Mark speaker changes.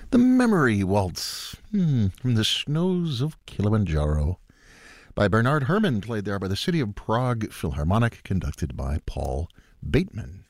Speaker 1: The Memory Waltz from the snows of Kilimanjaro by Bernard Herrmann, played there by the City of Prague Philharmonic, conducted by Paul Bateman.